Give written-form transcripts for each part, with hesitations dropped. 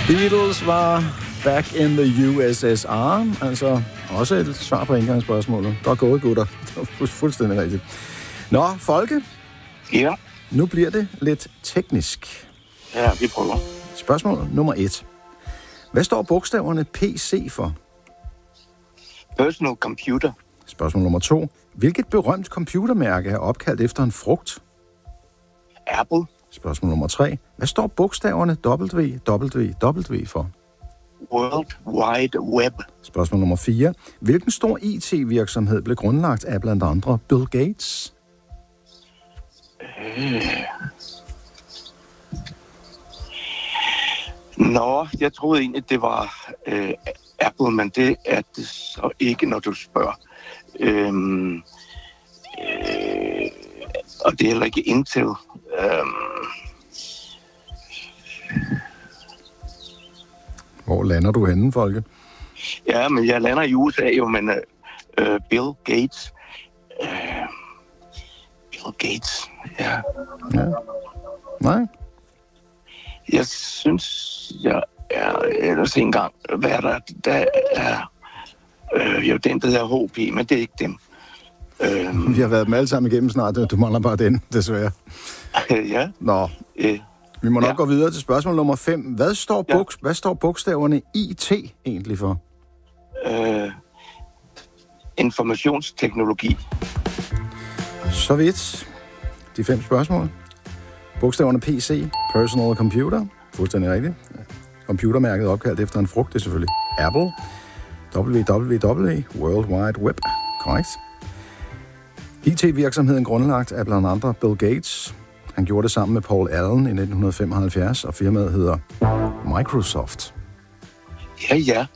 Beatles var back in the USSR. Altså også et svar på indgangsspørgsmålet. Der er gået, gutter. Det var fuldstændig rigtigt. Nå, Folke. Ja. Nu bliver det lidt teknisk. Ja, vi prøver. Spørgsmål nummer 1. Hvad står bogstaverne PC for? Personal computer. Spørgsmål nummer 2. Hvilket berømt computermærke er opkaldt efter en frugt? Apple. Spørgsmål nummer 3. Hvad står bogstaverne www for? World Wide Web. Spørgsmål nummer 4. Hvilken stor IT-virksomhed blev grundlagt af blandt andre Bill Gates? Nå, jeg troede egentlig, det var Apple, men det er det så ikke, når du spørger. Og det er heller ikke Intel. Hvor lander du henne, Folke? Ja, men jeg lander i USA jo, men Bill Gates. Bill Gates, ja. Ja. Nej. Jeg synes, jeg er ellers en gang, hvad er der er jo den, der hedder HP, men det er ikke dem. Vi har været dem alle sammen igennem snart, du mangler bare den, desværre. Ja. Nå, vi må nok gå videre til spørgsmål nummer 5. Hvad står bogstaverne IT egentlig for? Informationsteknologi. Så vidt. De 5 spørgsmål. Bogstaverne PC, personal computer, fuldstændig rigtigt. Computermærket opkaldt efter en frugt, det er selvfølgelig Apple. www, World Wide Web, korrekt. IT-virksomheden grundlagt af blandt andre Bill Gates. Han gjorde det sammen med Paul Allen i 1975, og firmaet hedder Microsoft. Ja. Ja.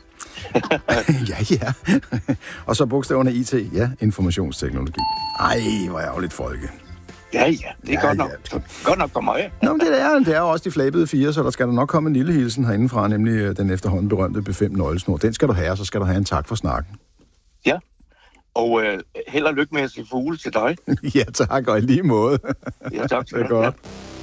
ja. Og så bogstaverne IT, ja, informationsteknologi. Ej, hvor ærgerligt, Folke. Ja, det er godt nok. Godt nok for mig. Nå, men det er også de flabede 4, så der skal der nok komme en lille hilsen herindefra, nemlig den efterhånden berømte B5-nøglesnor. Den skal du have, og så skal du have en tak for snakken. Ja, og held og lykke med at se fugle til dig. Ja, tak, og i lige måde. Ja, tak. Det er godt.